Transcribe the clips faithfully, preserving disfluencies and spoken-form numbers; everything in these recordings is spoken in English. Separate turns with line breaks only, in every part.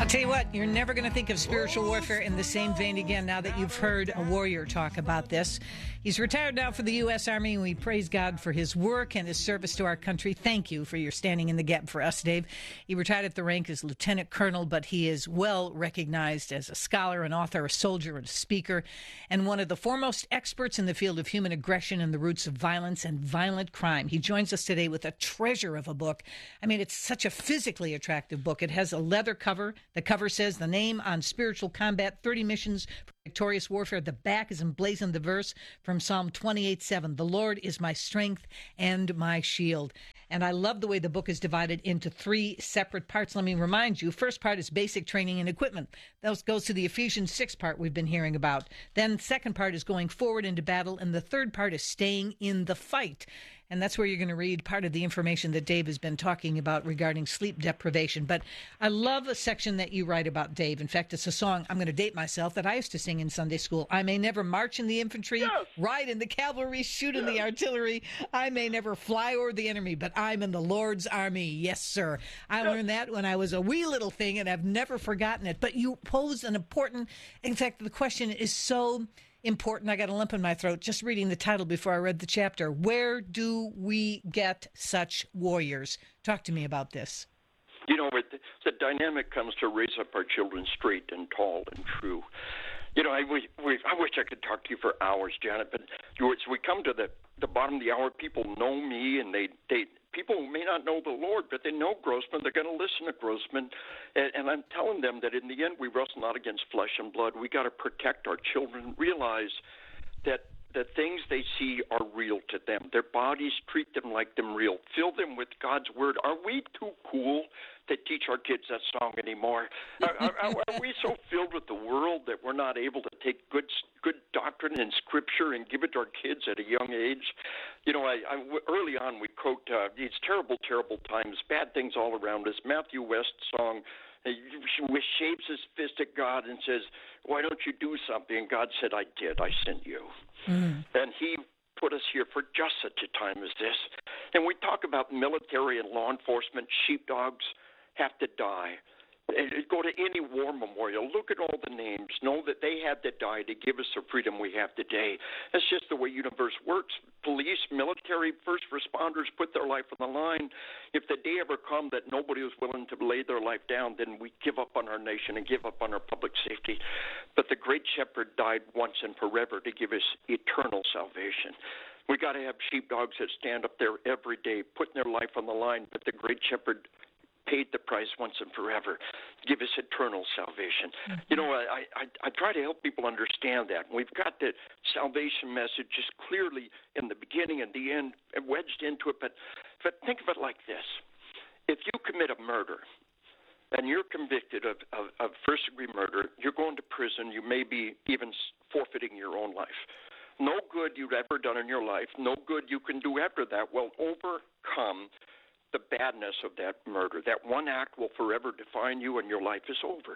I'll tell you what, you're never going to think of spiritual warfare in the same vein again now that you've heard a warrior talk about this. He's retired now for the U S. Army, and we praise God for his work and his service to our country. Thank you for your standing in the gap for us, Dave. He retired at the rank as lieutenant colonel, but he is well recognized as a scholar, an author, a soldier, and a speaker, and one of the foremost experts in the field of human aggression and the roots of violence and violent crime. He joins us today with a treasure of a book. I mean, it's such a physically attractive book. It has a leather cover. The cover says the name on spiritual combat, thirty missions for victorious warfare. The back is emblazoned the verse from Psalm twenty-eight seven. The Lord is my strength and my shield. And I love the way the book is divided into three separate parts. Let me remind you, first part is basic training and equipment. That goes to the Ephesians six part we've been hearing about. Then second part is going forward into battle. And the third part is staying in the fight. And that's where you're going to read part of the information that Dave has been talking about regarding sleep deprivation. But I love a section that you write about, Dave. In fact, it's a song, I'm going to date myself, that I used to sing in Sunday school. I may never march in the infantry,
Yes.
ride in the cavalry, shoot in
Yes.
the artillery. I may never fly over the enemy, but I'm in the Lord's army. Yes, sir. I learned that when I was a wee little thing, and I've never forgotten it. But you pose an important, in fact, the question is so important. I got a lump in my throat just reading the title before I read the chapter. Where do we get such warriors? Talk to me about this.
You know, it, the dynamic comes to raise up our children straight and tall and true. You know, I, we, we, I wish I could talk to you for hours, Janet, but you, as we come to the, the bottom of the hour, people know me, and they, they people may not know the Lord, but they know Grossman. They're going to listen to Grossman, and, and I'm telling them that in the end, we wrestle not against flesh and blood. We got to protect our children, realize that the things they see are real to them. Their bodies treat them like them real. Fill them with God's word. Are we too cool to teach our kids that song anymore? are, are, are we so filled with the world that we're not able to take good good doctrine and scripture and give it to our kids at a young age? You know, I, I, early on we quote uh, these terrible, terrible times, bad things all around us. Matthew West's song, he shapes his fist at God and says, why don't you do something? And God said, I did. I sent you. Mm. And he put us here for just such a time as this. And we talk about military and law enforcement. Sheepdogs have to die. Go to any war memorial. Look at all the names. Know that they had to die to give us the freedom we have today. That's just the way universe works. Police, military, first responders put their life on the line. If the day ever come that nobody was willing to lay their life down, then we give up on our nation and give up on our public safety. But the great shepherd died once and forever to give us eternal salvation. We got to have sheepdogs that stand up there every day, putting their life on the line. But the great shepherd paid the price once and forever, give us eternal salvation. Mm-hmm. You know, I, I, I try to help people understand that. We've got the salvation message just clearly in the beginning and the end wedged into it, but, but think of it like this. If you commit a murder and you're convicted of, of, of first-degree murder, you're going to prison, you may be even forfeiting your own life. No good you've ever done in your life, no good you can do after that will overcome the badness of that murder. That one act will forever define you, and your life is over.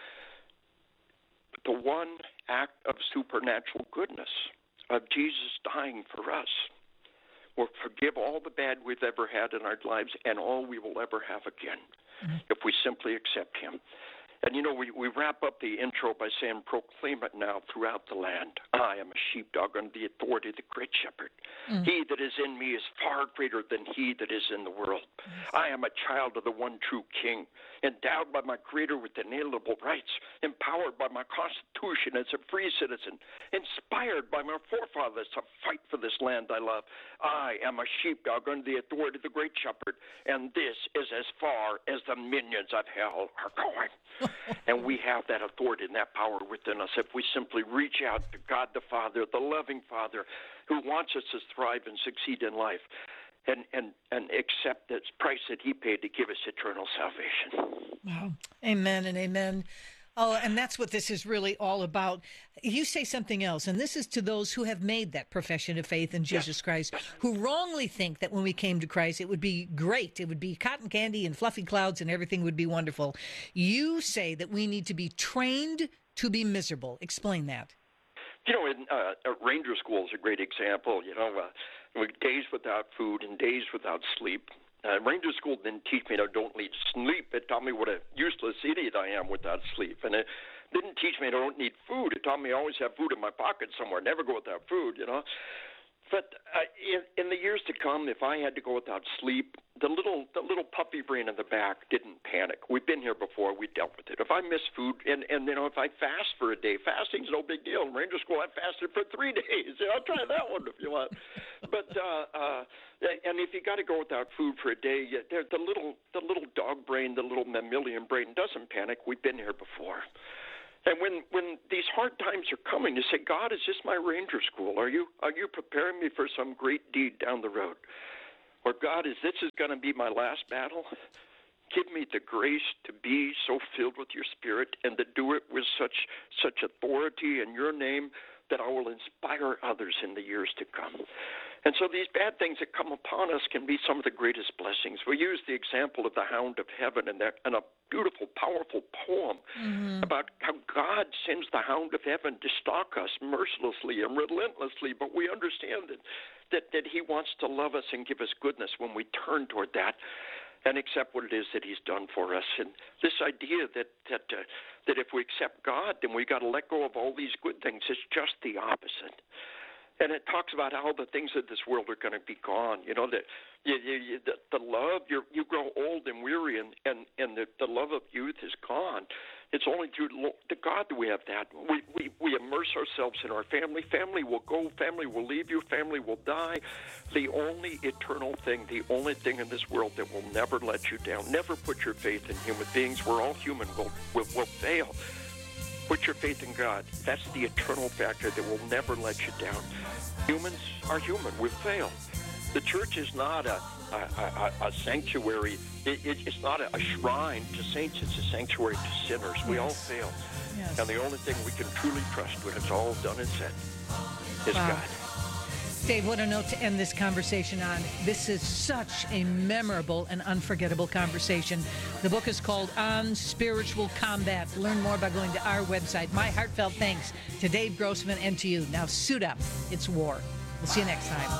But the one act of supernatural goodness, of Jesus dying for us, will forgive all the bad we've ever had in our lives and all we will ever have again, mm-hmm. if we simply accept him. And, you know, we, we wrap up the intro by saying, proclaim it now throughout the land. I am a sheepdog under the authority of the great shepherd. Mm. He that is in me is far greater than he that is in the world. Yes. I am a child of the one true king, endowed by my creator with inalienable rights, empowered by my constitution as a free citizen, inspired by my forefathers to fight for this land I love. I am a sheepdog under the authority of the great shepherd, and this is as far as the minions of hell are going. And we have that authority and that power within us if we simply reach out to God the Father, the loving Father, who wants us to thrive and succeed in life, and, and, and accept the price that he paid to give us eternal salvation.
Wow. Amen and amen. Oh, and that's what this is really all about. You say something else, and this is to those who have made that profession of faith in Jesus yes. Christ, who wrongly think that when we came to Christ, it would be great. It would be cotton candy and fluffy clouds and everything would be wonderful. You say that we need to be trained to be miserable. Explain that.
You know, in, uh, Ranger School is a great example. You know, uh, days without food and days without sleep. Uh, Ranger School didn't teach me that I don't need sleep. It taught me what a useless idiot I am without sleep. And it didn't teach me I don't need food. It taught me I always have food in my pocket somewhere, never go without food, you know. But uh, in, in the years to come, if I had to go without sleep, the little the little puppy brain in the back didn't panic. We've been here before. We dealt with it. If I miss food, and, and you know, if I fast for a day, fasting's no big deal. In Ranger School, I fasted for three days. You know, I'll try that one if you want. But uh, uh, and if you got to go without food for a day, the little the little dog brain, the little mammalian brain doesn't panic. We've been here before. And when, when these hard times are coming, you say, God, is this my Ranger School? Are you are you preparing me for some great deed down the road? Or God, is this is going to be my last battle? Give me the grace to be so filled with your Spirit and to do it with such such authority in your name that I will inspire others in the years to come. And so these bad things that come upon us can be some of the greatest blessings. We use the example of the Hound of Heaven and, that, and a beautiful, powerful poem mm-hmm. about how God sends the Hound of Heaven to stalk us mercilessly and relentlessly, but we understand that, that, that he wants to love us and give us goodness when we turn toward that and accept what it is that he's done for us. And this idea that that uh, that if we accept God, then we got to let go of all these good things is just the opposite. And it talks about how the things of this world are going to be gone. You know, that you, you, you, the, the love, you you grow old and weary, and, and, and the, the love of youth is gone. It's only through the God that we have that. We, we, we immerse ourselves in our family. Family will go. Family will leave you. Family will die. The only eternal thing, the only thing in this world that will never let you down, never put your faith in human beings. We're all human. We'll, we'll, we'll fail. Put your faith in God. That's the eternal factor that will never let you down. Humans are human. We fail. The church is not a, a, a, a sanctuary. It, it, it's not a, a shrine to saints. It's a sanctuary to sinners. Yes. We all fail. Yes. And the only thing we can truly trust when it's all done and said is wow. God.
Dave, what a note to end this conversation on. This is such a memorable and unforgettable conversation. The book is called On Spiritual Combat. Learn more by going to our website. My heartfelt thanks to Dave Grossman and to you. Now suit up. It's war. We'll see you next time.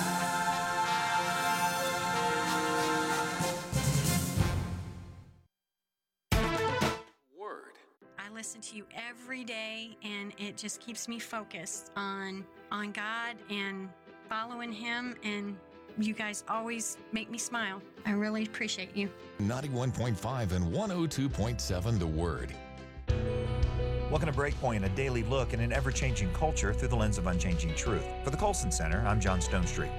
I listen to you every day, and it just keeps me focused on on God and following him, and you guys always make me smile. I really appreciate you.
ninety-one point five and one oh two point seven The Word.
Welcome to Breakpoint, a daily look at an ever-changing culture through the lens of unchanging truth. For the Colson Center, I'm John Stonestreet.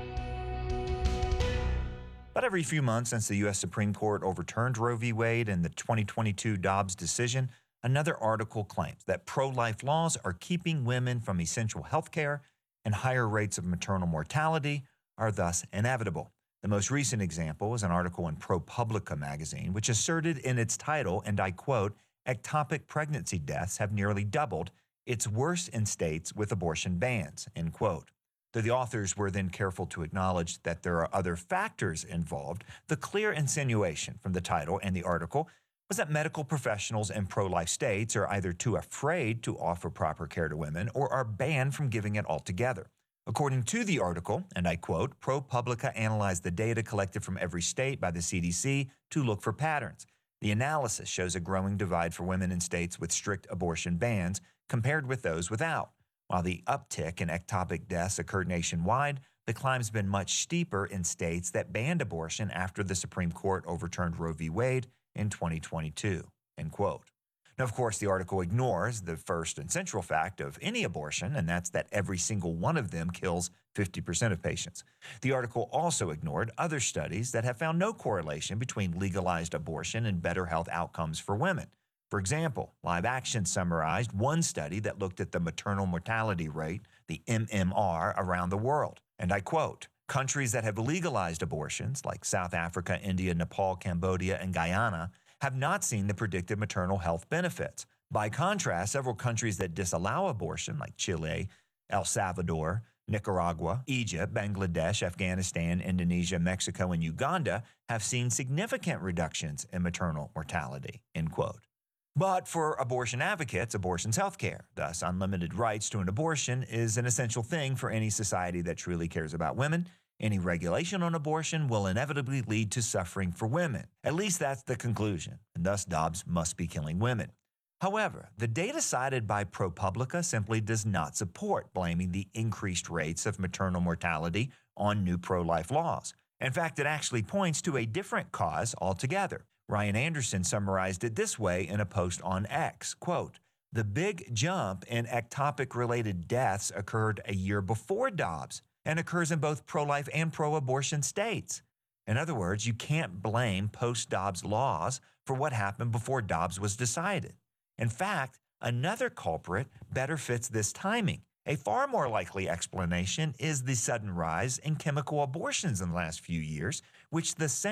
About every few months since the U S Supreme Court overturned Roe v. Wade and the twenty twenty-two Dobbs decision, another article claims that pro-life laws are keeping women from essential health care and higher rates of maternal mortality are thus inevitable. The most recent example is an article in ProPublica magazine, which asserted in its title, and I quote, "Ectopic pregnancy deaths have nearly doubled. It's worse in states with abortion bans," end quote. Though the authors were then careful to acknowledge that there are other factors involved, the clear insinuation from the title and the article was that medical professionals in pro-life states are either too afraid to offer proper care to women or are banned from giving it altogether. According to the article, and I quote, ProPublica analyzed the data collected from every state by the C D C to look for patterns. The analysis shows a growing divide for women in states with strict abortion bans compared with those without. While the uptick in ectopic deaths occurred nationwide, the climb's been much steeper in states that banned abortion after the Supreme Court overturned Roe v. Wade in twenty twenty-two, end quote. Now, of course, the article ignores the first and central fact of any abortion, and that's that every single one of them kills fifty percent of patients. The article also ignored other studies that have found no correlation between legalized abortion and better health outcomes for women. For example, Live Action summarized one study that looked at the maternal mortality rate, the M M R, around the world. And I quote, "Countries that have legalized abortions, like South Africa, India, Nepal, Cambodia, and Guyana, have not seen the predicted maternal health benefits. By contrast, several countries that disallow abortion, like Chile, El Salvador, Nicaragua, Egypt, Bangladesh, Afghanistan, Indonesia, Mexico, and Uganda, have seen significant reductions in maternal mortality," end quote. But for abortion advocates, abortion's health care. Thus, unlimited rights to an abortion is an essential thing for any society that truly cares about women Any regulation on abortion will inevitably lead to suffering for women. At least that's the conclusion, and thus Dobbs must be killing women. However, the data cited by ProPublica simply does not support blaming the increased rates of maternal mortality on new pro-life laws. In fact, it actually points to a different cause altogether. Ryan Anderson summarized it this way in a post on X, quote, "The big jump in ectopic-related deaths occurred a year before Dobbs and occurs in both pro-life and pro-abortion states. In other words, you can't blame post-Dobbs laws for what happened before Dobbs was decided. In fact, another culprit better fits this timing. A far more likely explanation is the sudden rise in chemical abortions in the last few years, which the